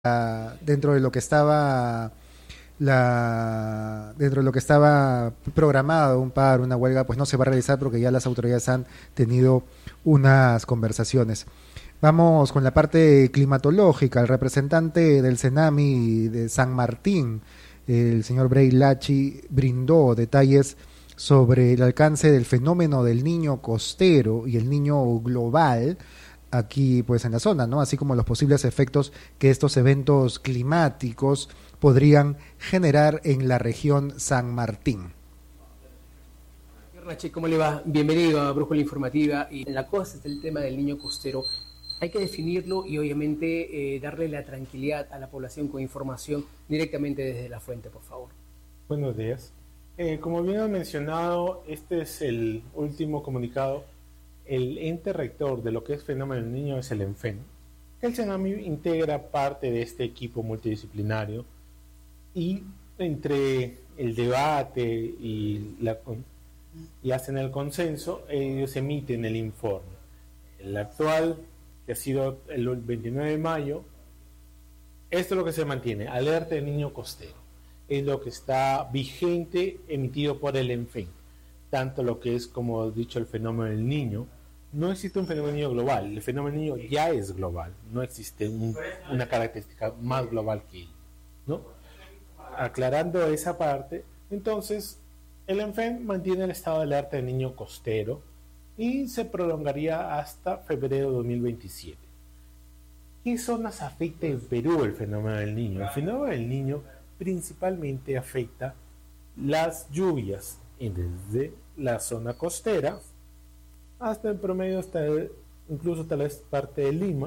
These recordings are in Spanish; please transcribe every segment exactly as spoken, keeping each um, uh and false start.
ah, dentro de lo que estaba la dentro de lo que estaba programado, un paro, una huelga, pues no se va a realizar porque ya las autoridades han tenido unas conversaciones. Vamos con la parte climatológica. El representante del Senami de San Martín, el señor Bray Lachi, brindó detalles sobre el alcance del fenómeno del niño costero y el niño global aquí pues en la zona, ¿no? Así como los posibles efectos que estos eventos climáticos podrían generar en la región San Martín. Rache, ¿cómo le va? Bienvenido a Brújula Informativa. Y en la cosa está el tema del niño costero. Hay que definirlo y obviamente eh, darle la tranquilidad a la población con información directamente desde la fuente, por favor. Buenos días. Eh, como bien han mencionado, este es el último comunicado. El ente rector de lo que es Fenómeno del Niño es el ENFEN. El Senami integra parte de este equipo multidisciplinario y entre el debate y, la, y hacen el consenso, ellos emiten el informe. El actual, que ha sido el veintinueve de mayo, esto es lo que se mantiene, alerta de niño costero. Es lo que está vigente, emitido por el ENFEN. Tanto lo que es, como he dicho, el fenómeno del niño. No existe un fenómeno del niño global, el fenómeno del niño ya es global, no existe un, una característica más global que él, ¿no? Aclarando esa parte, entonces el ENFEN mantiene el estado de alerta del niño costero y se prolongaría hasta febrero de dos mil veintisiete. ¿Qué zonas afecta en Perú el fenómeno del niño? El fenómeno del niño principalmente afecta las lluvias desde la zona costera hasta el promedio, hasta el, incluso tal vez parte de Lima,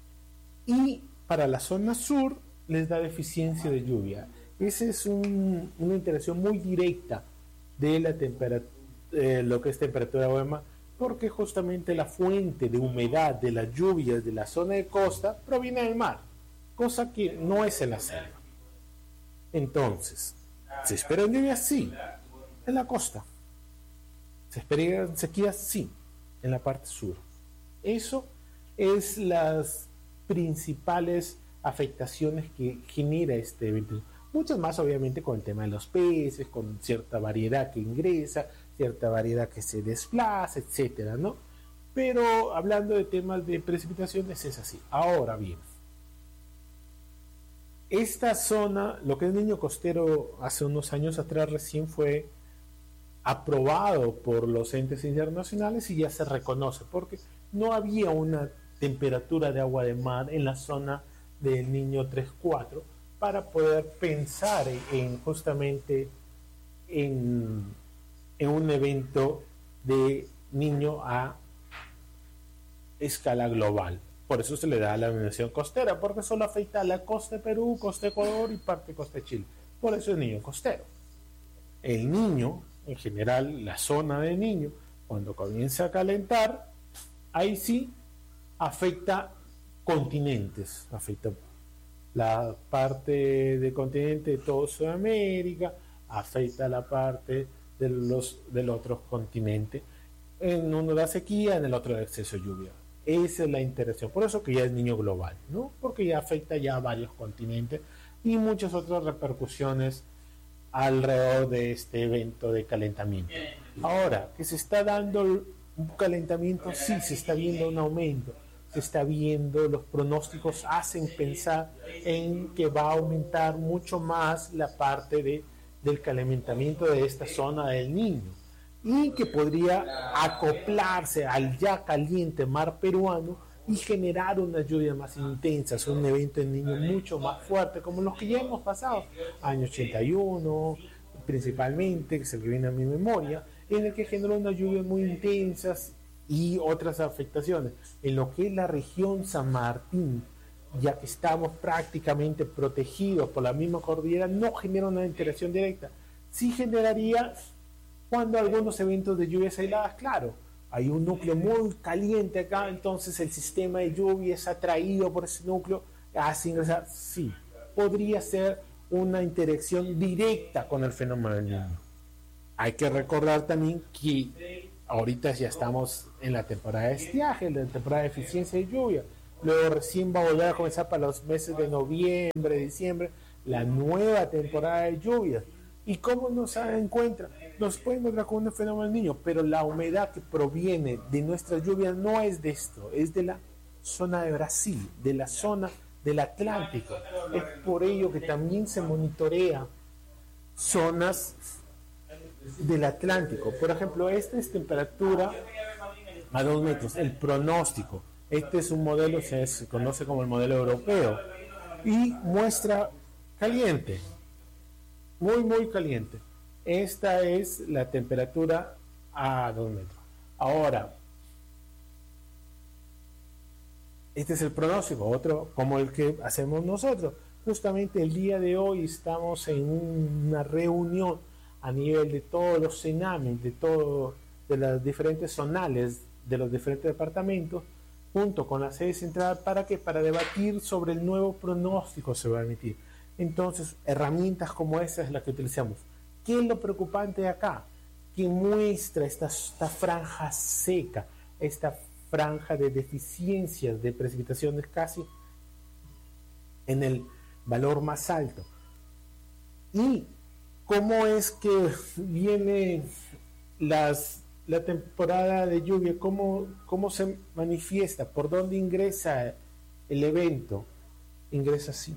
y para la zona sur les da deficiencia de lluvia. Esa es un, una interacción muy directa de la temperatura, eh, lo que es temperatura O E M A, porque justamente la fuente de humedad de las lluvias de la zona de costa proviene del mar, cosa que no es en la selva. Entonces, ¿se esperan lluvias? Sí, en la costa. ¿Se esperan sequías? Sí, en la parte sur. Eso es las principales afectaciones que genera este evento. Muchas más, obviamente, con el tema de los peces, con cierta variedad que ingresa, cierta variedad que se desplaza, etcétera, ¿no? Pero hablando de temas de precipitaciones es así. Ahora bien, esta zona, lo que es niño costero, hace unos años atrás recién fue aprobado por los entes internacionales y ya se reconoce, porque no había una temperatura de agua de mar en la zona del niño tres cuatro para poder pensar en justamente en, en un evento de niño a escala global. Por eso se le da la denominación costera, porque solo afecta a la costa de Perú, costa de Ecuador y parte de costa de Chile. Por eso es niño costero. El niño, en general, la zona del niño, cuando comienza a calentar, ahí sí afecta continentes, afecta la parte del continente de todo Sudamérica, afecta la parte de los, del otro continente, en uno la sequía, en el otro el exceso de lluvia. Esa es la interacción, por eso que ya es niño global, ¿no? Porque ya afecta ya a varios continentes y muchas otras repercusiones alrededor de este evento de calentamiento. Ahora, que se está dando un calentamiento, sí, se está viendo un aumento, se está viendo, los pronósticos hacen pensar en que va a aumentar mucho más la parte de, del calentamiento de esta zona del Niño y que podría acoplarse al ya caliente mar peruano y generar unas lluvias más intensas, un evento en Niño mucho más fuerte, como los que ya hemos pasado, año ochenta y uno principalmente, que es el que viene a mi memoria, en el que generó unas lluvias muy intensas y otras afectaciones. En lo que es la región San Martín, ya que estamos prácticamente protegidos por la misma cordillera, no genera una interacción directa. Sí generaría cuando algunos eventos de lluvias aisladas, claro, hay un núcleo muy caliente acá, entonces el sistema de lluvia es atraído por ese núcleo, hace ingresar, sí, podría ser una interacción directa con el fenómeno del Niño. Hay que recordar también que ahorita ya estamos en la temporada de estiaje, en la temporada de eficiencia de lluvia, luego recién va a volver a comenzar para los meses de noviembre, diciembre, la nueva temporada de lluvias. ¿Y cómo nos encuentra? Nos puede encontrar con un fenómeno del niño, pero la humedad que proviene de nuestras lluvias no es de esto, es de la zona de Brasil, de la zona del Atlántico. Es por ello que también se monitorea zonas del Atlántico. Por ejemplo, esta es temperatura a dos metros, el pronóstico. Este es un modelo, se, se conoce como el modelo europeo, y muestra caliente, muy muy caliente. Esta es la temperatura a dos metros. Ahora, este es el pronóstico, otro como el que hacemos nosotros. Justamente el día de hoy estamos en una reunión a nivel de todos los cenames, de todo, de las diferentes zonales de los diferentes departamentos, junto con la sede central, para que para debatir sobre el nuevo pronóstico se va a emitir. Entonces, herramientas como esa es la que utilizamos. ¿Qué es lo preocupante de acá? Que muestra esta, esta franja seca, esta franja de deficiencias de precipitaciones casi en el valor más alto. ¿Y cómo es que viene las, la temporada de lluvia? ¿Cómo, cómo se manifiesta? ¿Por dónde ingresa el evento? Ingresa así.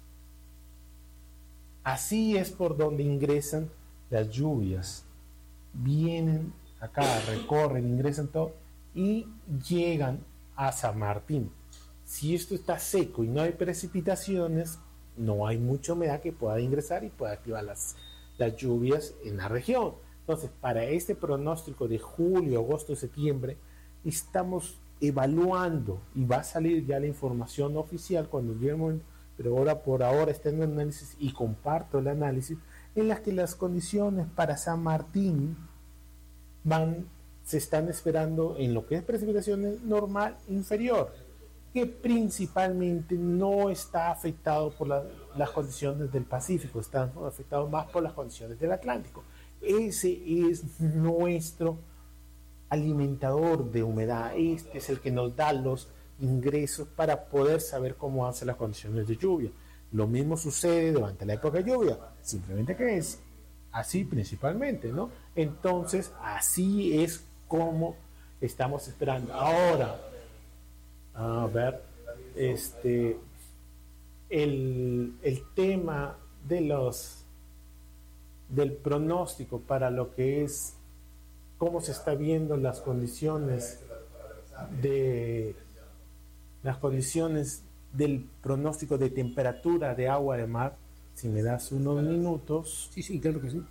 Así es por donde ingresan las lluvias. Vienen acá, recorren, ingresan todo y llegan a San Martín. Si esto está seco y no hay precipitaciones, no hay mucha humedad que pueda ingresar y pueda activar las, las lluvias en la región. Entonces, para este pronóstico de julio, agosto, septiembre, estamos evaluando y va a salir ya la información oficial cuando llegue el momento, pero ahora por ahora está en el análisis y comparto el análisis en las que las condiciones para San Martín van, se están esperando en lo que es precipitaciones normal inferior, que principalmente no está afectado por la, las condiciones del Pacífico, está afectado más por las condiciones del Atlántico. Ese es nuestro alimentador de humedad, este es el que nos da los ingresos para poder saber cómo hacen las condiciones de lluvia. Lo mismo sucede durante la época de lluvia, simplemente que es así principalmente, ¿no? Entonces, así es como estamos esperando. Ahora, a ver, este, el, el tema de los del pronóstico para lo que es cómo se está viendo las condiciones de las condiciones del pronóstico de temperatura de agua de mar. Si me das unos minutos. Sí, sí, claro que sí.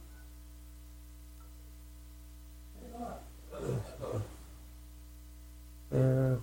Uh,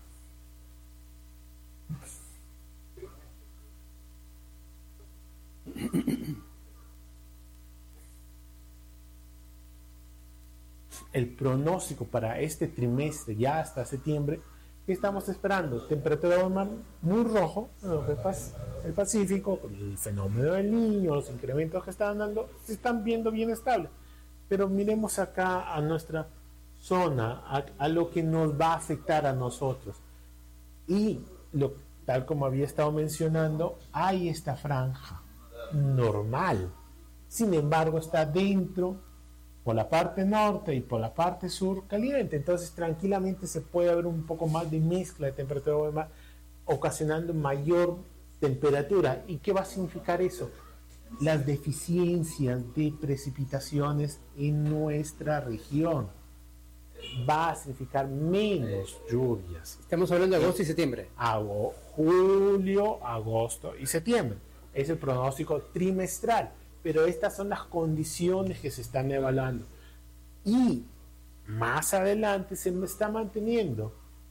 el pronóstico para este trimestre, ya hasta septiembre, ¿qué estamos esperando? Temperatura del mar muy rojo, el Pacífico, el fenómeno del Niño, los incrementos que están dando, se están viendo bien estables. Pero miremos acá a nuestra zona, a, a lo que nos va a afectar a nosotros. Y lo, tal como había estado mencionando, hay esta franja normal. Sin embargo, está dentro, por la parte norte y por la parte sur, caliente. Entonces, tranquilamente se puede ver un poco más de mezcla de temperatura del mar, ocasionando mayor temperatura. ¿Y qué va a significar eso? Las deficiencias de precipitaciones en nuestra región. Va a significar menos lluvias. Estamos hablando de agosto y septiembre. Hago julio, agosto y septiembre. Es el pronóstico trimestral. Pero estas son las condiciones que se están evaluando. Y más adelante se me está manteniendo.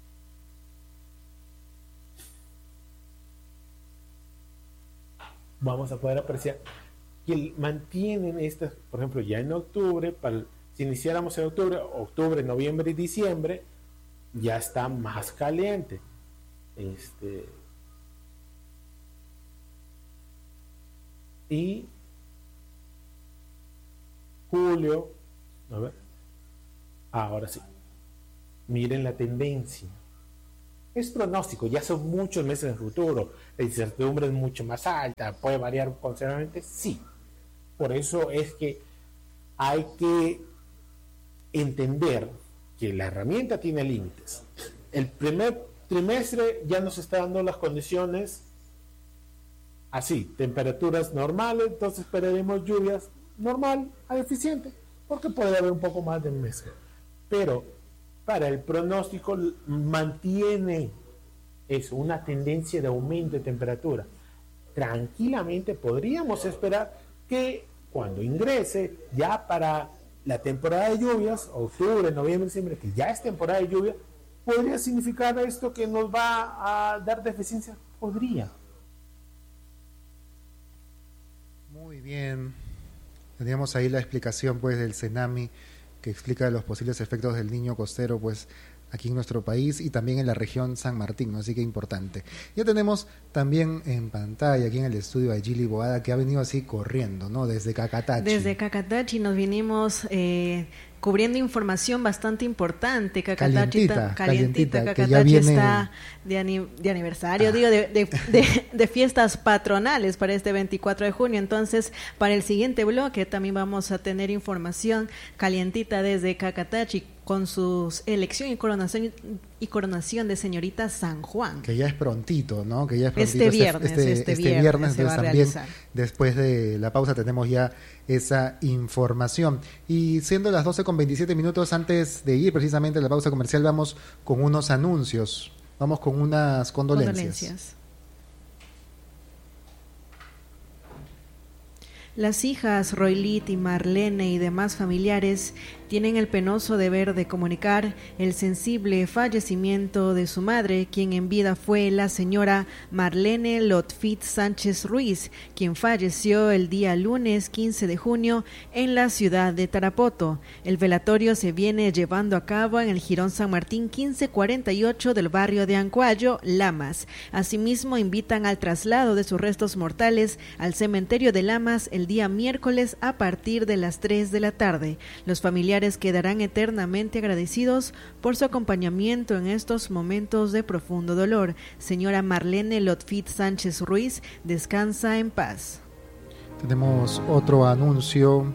Vamos a poder apreciar que mantienen estas, por ejemplo, ya en octubre, para, si iniciáramos en octubre, octubre, noviembre y diciembre, ya está más caliente. Este, y julio, a ver, ahora sí, miren la tendencia. Es pronóstico, ya son muchos meses en el futuro, la incertidumbre es mucho más alta, puede variar considerablemente, sí. Por eso es que hay que entender que la herramienta tiene límites. El primer trimestre ya nos está dando las condiciones así, temperaturas normales, entonces esperaremos lluvias normal a eficiente, porque puede haber un poco más de mezcla. Pero para el pronóstico mantiene eso, una tendencia de aumento de temperatura. Tranquilamente podríamos esperar que cuando ingrese ya para la temporada de lluvias, octubre, noviembre, diciembre, que ya es temporada de lluvia, ¿podría significar esto que nos va a dar deficiencia? Podría. Muy bien. Teníamos ahí la explicación pues del Cenami, que explica los posibles efectos del niño costero pues aquí en nuestro país y también en la región San Martín, ¿no? Así que importante. Ya tenemos también en pantalla aquí en el estudio a Gili Boada, que ha venido así corriendo, ¿no? Desde Cacatachi. Desde Cacatachi nos vinimos eh, cubriendo información bastante importante. Cacatachi calientita, está, calientita, Cacatachi que ya viene... está de, ani, de aniversario, ah. digo, de, de, de, de fiestas patronales para este veinticuatro de junio. Entonces, para el siguiente bloque también vamos a tener información calientita desde Cacatachi, con su elección y coronación y coronación de señorita San Juan. Que ya es prontito, ¿no? Que ya es prontito. Este viernes, este, este, este viernes, viernes se va a también, realizar. Después de la pausa tenemos ya esa información. Y siendo las doce con veintisiete minutos, antes de ir precisamente a la pausa comercial, vamos con unos anuncios. Vamos con unas condolencias. Condolencias. Las hijas Roylit y Marlene y demás familiares tienen el penoso deber de comunicar el sensible fallecimiento de su madre, quien en vida fue la señora Marlene Lotfit Sánchez Ruiz, quien falleció el día lunes quince de junio en la ciudad de Tarapoto. El velatorio se viene llevando a cabo en el Jirón San Martín quince cuarenta y ocho del barrio de Ancuayo, Lamas. Asimismo, invitan al traslado de sus restos mortales al cementerio de Lamas el día miércoles a partir de las tres de la tarde. Los familiares quedarán eternamente agradecidos por su acompañamiento en estos momentos de profundo dolor. Señora Marlene Lotfit Sánchez Ruiz, descansa en paz. Tenemos otro anuncio.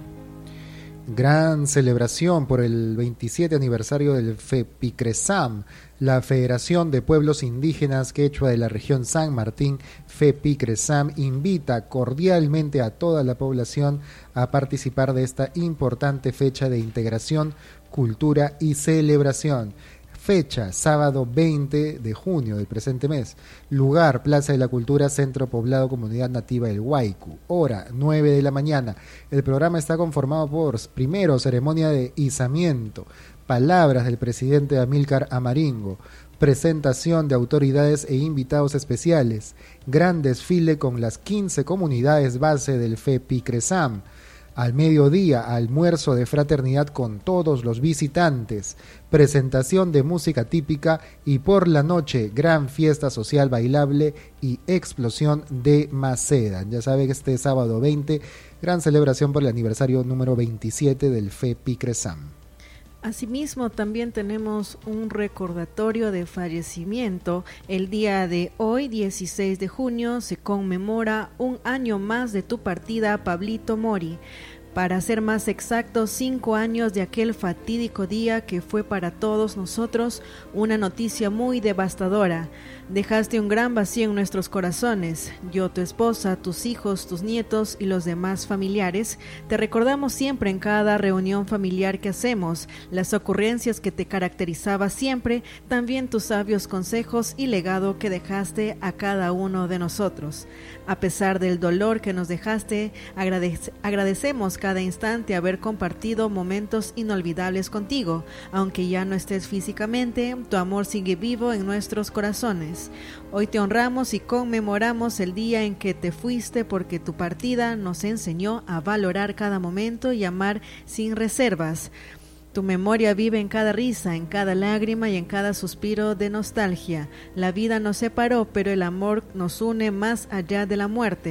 Gran celebración por el veintisiete aniversario del FEPICRESAM, la Federación de Pueblos Indígenas Quechua de la región San Martín. FEPICRESAM invita cordialmente a toda la población a participar de esta importante fecha de integración, cultura y celebración. Fecha, sábado veinte de junio del presente mes. Lugar, Plaza de la Cultura, Centro Poblado Comunidad Nativa del Huaycu. Hora, nueve de la mañana. El programa está conformado por, primero, ceremonia de izamiento, palabras del presidente Amílcar Amaringo, presentación de autoridades e invitados especiales, gran desfile con las quince comunidades base del FEPICRESAM. Al mediodía, almuerzo de fraternidad con todos los visitantes, presentación de música típica y por la noche, gran fiesta social bailable y explosión de Maceda. Ya saben que este sábado veinte, gran celebración por el aniversario número veintisiete del FEPICRESAM. Asimismo, también tenemos un recordatorio de fallecimiento. El día de hoy, dieciséis de junio, se conmemora un año más de tu partida, Pablito Mori. Para ser más exactos, cinco años de aquel fatídico día que fue para todos nosotros una noticia muy devastadora. Dejaste un gran vacío en nuestros corazones. Yo, tu esposa, tus hijos, tus nietos y los demás familiares, te recordamos siempre en cada reunión familiar que hacemos, las ocurrencias que te caracterizaba siempre, también tus sabios consejos y legado que dejaste a cada uno de nosotros. A pesar del dolor que nos dejaste, agradece- agradecemos cada instante haber compartido momentos inolvidables contigo. Aunque ya no estés físicamente, tu amor sigue vivo en nuestros corazones. Hoy te honramos y conmemoramos el día en que te fuiste, porque tu partida nos enseñó a valorar cada momento y amar sin reservas. Tu memoria vive en cada risa, en cada lágrima y en cada suspiro de nostalgia. La vida nos separó, pero el amor nos une más allá de la muerte.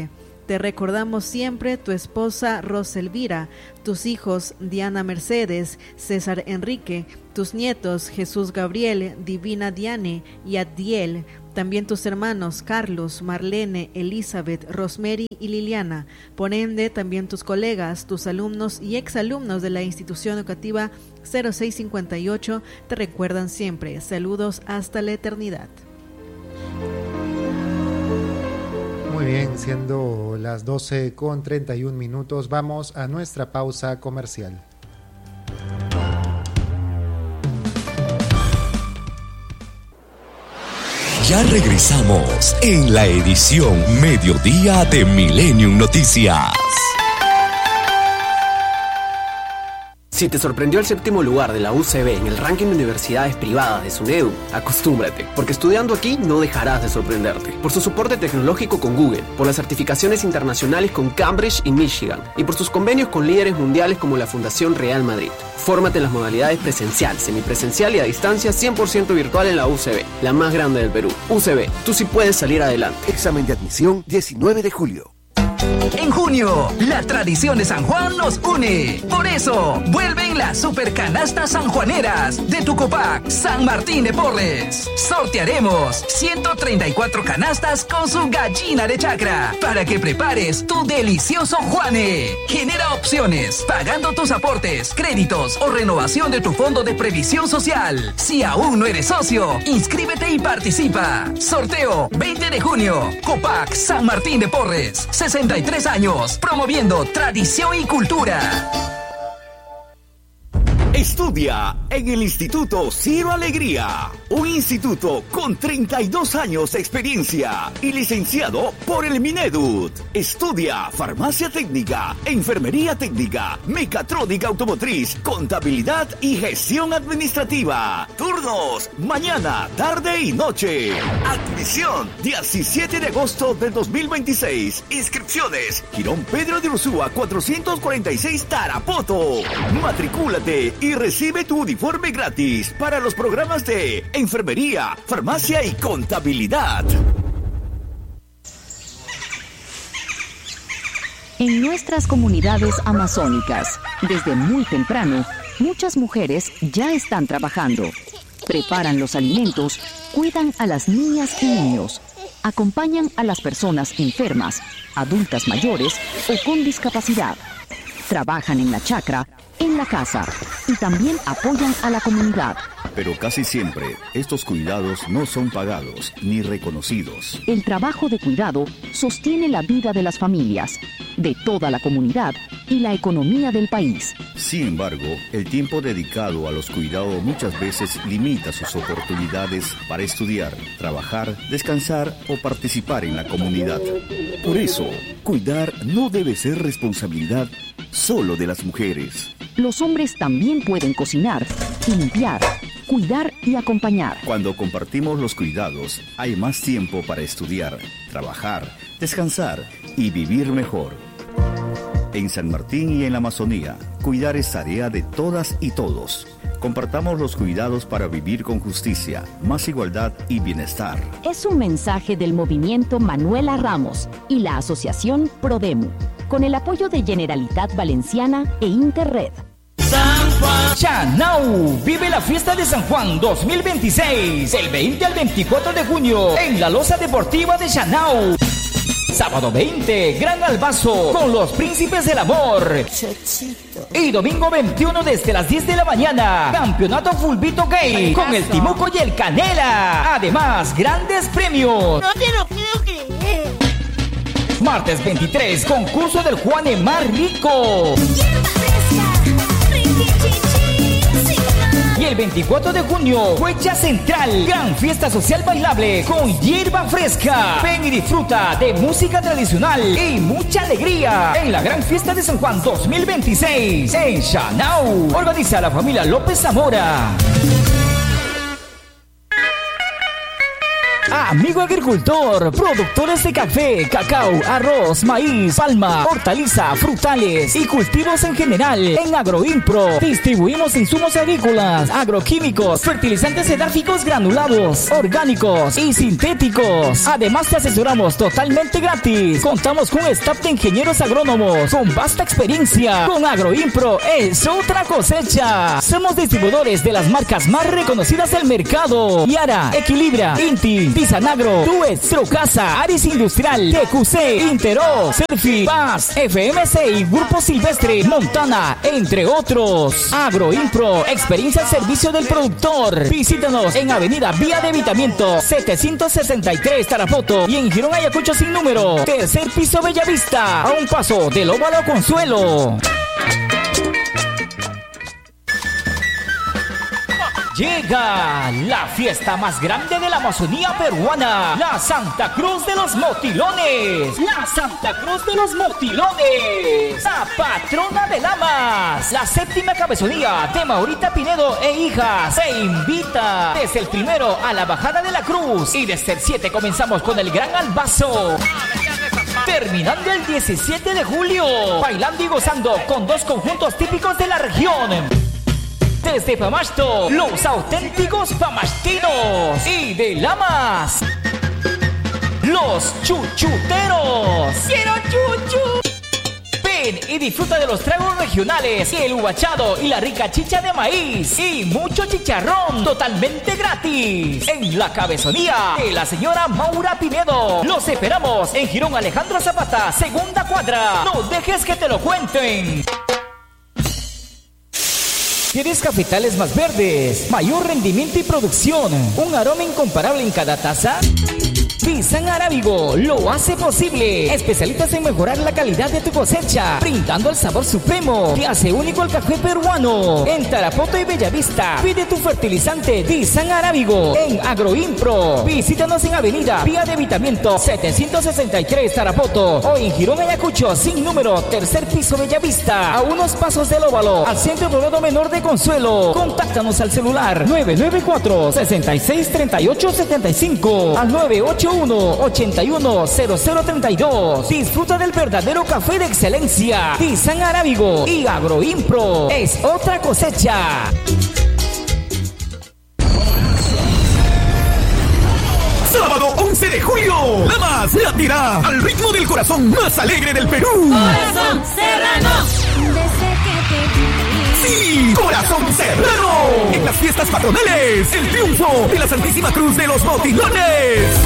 Te recordamos siempre tu esposa Roselvira, tus hijos Diana Mercedes, César Enrique, tus nietos Jesús Gabriel, Divina Diane y Adiel, también tus hermanos Carlos, Marlene, Elizabeth, Rosemary y Liliana. Por ende, también tus colegas, tus alumnos y exalumnos de la institución educativa cero seis cincuenta y ocho te recuerdan siempre. Saludos hasta la eternidad. Muy bien, siendo las doce con treinta y un minutos, vamos a nuestra pausa comercial. Ya regresamos en la edición Mediodía de Millennium Noticias. Si te sorprendió el séptimo lugar de la U C B en el ranking de universidades privadas de SUNEDU, acostúmbrate, porque estudiando aquí no dejarás de sorprenderte. Por su soporte tecnológico con Google, por las certificaciones internacionales con Cambridge y Michigan, y por sus convenios con líderes mundiales como la Fundación Real Madrid. Fórmate en las modalidades presencial, semipresencial y a distancia cien por ciento virtual en la U C B, la más grande del Perú. U C B, tú sí puedes salir adelante. Examen de admisión diecinueve de julio. En junio, la tradición de San Juan nos une. Por eso, vuelven las supercanastas sanjuaneras de Tucopac, San Martín de Porres. Sortearemos ciento treinta y cuatro canastas con su gallina de chacra para que prepares tu delicioso Juane. Genera opciones, pagando tus aportes, créditos o renovación de tu fondo de previsión social. Si aún no eres socio, inscríbete y participa. Sorteo veinte de junio. Copac, San Martín de Porres. sesenta y tres años, promoviendo tradición y cultura. Estudia en el Instituto Ciro Alegría, un instituto con treinta y dos años de experiencia y licenciado por el Minedut. Estudia farmacia técnica, enfermería técnica, mecatrónica automotriz, contabilidad y gestión administrativa. Turnos, mañana, tarde y noche. Admisión, diecisiete de agosto del dos mil veintiséis. Inscripciones, Girón Pedro de Ursúa cuatrocientos cuarenta y seis Tarapoto. Matricúlate y recibe tu uniforme gratis para los programas de enfermería, farmacia y contabilidad. En nuestras comunidades amazónicas, desde muy temprano, muchas mujeres ya están trabajando. Preparan los alimentos, cuidan a las niñas y niños, acompañan a las personas enfermas, adultas mayores o con discapacidad. Trabajan en la chacra, en la casa y también apoyan a la comunidad. Pero casi siempre estos cuidados no son pagados ni reconocidos. El trabajo de cuidado sostiene la vida de las familias, de toda la comunidad y la economía del país. Sin embargo, el tiempo dedicado a los cuidados muchas veces limita sus oportunidades para estudiar, trabajar, descansar o participar en la comunidad. Por eso, cuidar no debe ser responsabilidad solo de las mujeres. Los hombres también pueden cocinar, limpiar, cuidar y acompañar. Cuando compartimos los cuidados, hay más tiempo para estudiar, trabajar, descansar y vivir mejor. En San Martín y en la Amazonía, cuidar es tarea de todas y todos. Compartamos los cuidados para vivir con justicia, más igualdad y bienestar. Es un mensaje del movimiento Manuela Ramos y la asociación Prodemu, con el apoyo de Generalitat Valenciana e Interred. San Juan. Chanau vive la fiesta de San Juan dos mil veintiséis, del veinte al veinticuatro de junio, en la Loza Deportiva de Chanau. Sábado veinte, Gran Albazo con los Príncipes del Amor. Chochito. Y domingo veintiuno desde las diez de la mañana, Campeonato Fulbito Gay con el Timuco y el Canela. Además, grandes premios. No te lo puedo creer. Martes veintitrés, concurso del Juane más rico. Y el veinticuatro de junio, Huecha Central, gran fiesta social bailable con hierba fresca. Ven y disfruta de música tradicional y mucha alegría en la gran fiesta de San Juan dos mil veintiséis en Chanau. Organiza la familia López Zamora. Amigo agricultor, productores de café, cacao, arroz, maíz, palma, hortaliza, frutales y cultivos en general. En Agroimpro distribuimos insumos agrícolas, agroquímicos, fertilizantes edárficos granulados, orgánicos y sintéticos. Además te asesoramos totalmente gratis. Contamos con un staff de ingenieros agrónomos con vasta experiencia. Con Agroimpro es otra cosecha. Somos distribuidores de las marcas más reconocidas del mercado: Yara, Equilibra, Inti, Tisanagro, Tues, Trocasa, Aris Industrial, T Q C, Intero, Serfi, Paz, F M C y Grupo Silvestre, Montana, entre otros. Agroimpro, experiencia al servicio del productor. Visítanos en Avenida Vía de Evitamiento setecientos sesenta y tres Tarapoto y en Girón Ayacucho sin número, tercer piso Bellavista, a un paso del Óvalo Consuelo. Llega la fiesta más grande de la Amazonía peruana, la Santa Cruz de los Motilones. La Santa Cruz de los Motilones, la patrona de Lamas. La séptima cabezonía de Maurita Pinedo e hijas se invita desde el primero a la bajada de la cruz y desde el siete comenzamos con el gran albazo. Terminando el diecisiete de julio, bailando y gozando con dos conjuntos típicos de la región. Desde Pamasto, los auténticos pamastinos. Y de Lamas, los chuchuteros. ¡Quiero chuchu! Ven y disfruta de los tragos regionales, el uvachado y la rica chicha de maíz. Y mucho chicharrón totalmente gratis. En la cabezonía de la señora Maura Pinedo. Los esperamos en Girón Alejandro Zapata, segunda cuadra. No dejes que te lo cuenten. ¿Quieres cafetales más verdes, mayor rendimiento y producción, un aroma incomparable en cada taza? Dizan Arábigo lo hace posible. Especialistas en mejorar la calidad de tu cosecha, brindando el sabor supremo que hace único el café peruano. En Tarapoto y Bellavista, pide tu fertilizante Dizan Arábigo en Agroimpro. Visítanos en Avenida Vía de Evitamiento setecientos sesenta y tres Tarapoto o en Girón Ayacucho sin número, tercer piso Bellavista, a unos pasos del Óvalo, al Centro Poblado Menor de Consuelo. Contáctanos al celular nueve nueve cuatro, seis seis tres ocho siete cinco al nueve ocho uno, ocho uno cero cero tres dos. Disfruta del verdadero café de excelencia. Dizan Arábigo y Agroimpro es otra cosecha. Sábado once de julio, Lamas latirá al ritmo del corazón más alegre del Perú. Corazón Serrano. Desde que te vi. Sí, Corazón Serrano. En las fiestas patronales, el triunfo de la Santísima Cruz de los Motilones.